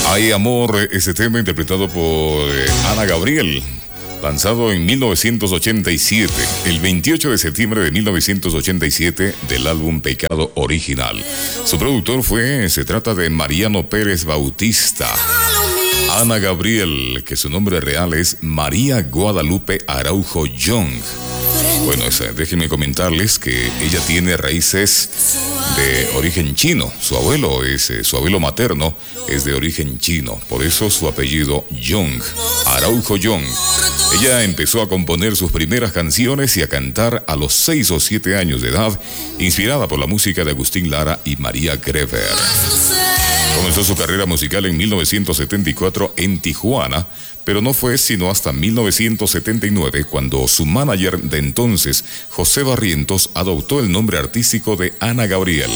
Hay amor, ese tema interpretado por Ana Gabriel, lanzado en 1987, el 28 de septiembre de 1987, del álbum Pecado Original. Su productor se trata de Mariano Pérez Bautista. Ana Gabriel, que su nombre real es María Guadalupe Araujo Young. Bueno, déjenme comentarles que ella tiene raíces de origen chino. Su abuelo materno es de origen chino, por eso su apellido Young, Araujo Young. Ella empezó a componer sus primeras canciones y a cantar a los 6 o 7 años de edad, inspirada por la música de Agustín Lara y María Grever. Comenzó su carrera musical en 1974 en Tijuana, pero no fue sino hasta 1979 cuando su manager de entonces, José Barrientos, adoptó el nombre artístico de Ana Gabriel.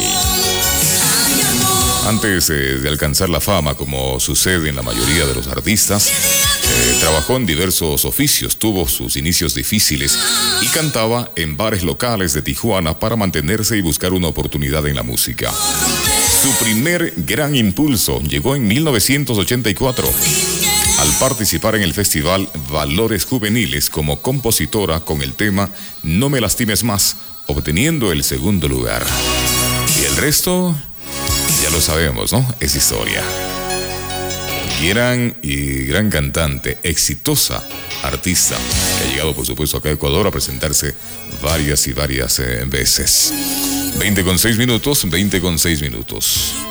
Antes de alcanzar la fama, como sucede en la mayoría de los artistas, trabajó en diversos oficios, tuvo sus inicios difíciles y cantaba en bares locales de Tijuana para mantenerse y buscar una oportunidad en la música. Su primer gran impulso llegó en 1984 al participar en el festival Valores Juveniles como compositora con el tema No me lastimes más, obteniendo el segundo lugar. Y el resto, ya lo sabemos, ¿no? Es historia. Gran cantante, exitosa artista, que ha llegado, por supuesto, acá a Ecuador a presentarse varias veces. 20 con 6 minutos.